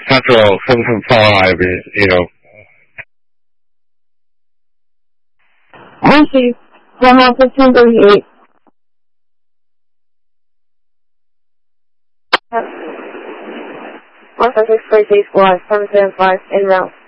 Central 775, you know. Received. 1538. 156 Squad, 775, en route.